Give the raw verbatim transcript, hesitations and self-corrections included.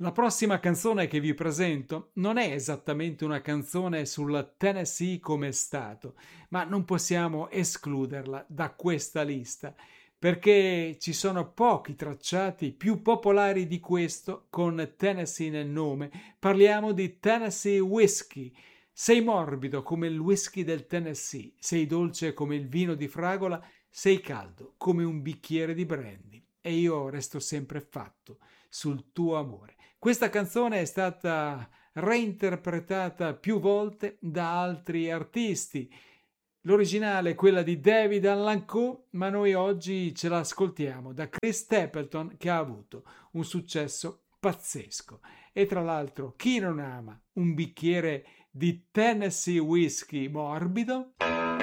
La prossima canzone che vi presento non è esattamente una canzone sul Tennessee come stato, ma non possiamo escluderla da questa lista, perché ci sono pochi tracciati più popolari di questo con Tennessee nel nome. Parliamo di Tennessee Whiskey. Sei morbido come il whisky del Tennessee, sei dolce come il vino di fragola, sei caldo come un bicchiere di brandy. E io resto sempre fatto sul tuo amore. Questa canzone è stata reinterpretata più volte da altri artisti. L'originale è quella di David Allan Coe, ma noi oggi ce l'ascoltiamo da Chris Stapleton, che ha avuto un successo pazzesco. E tra l'altro, chi non ama un bicchiere di Tennessee Whiskey morbido?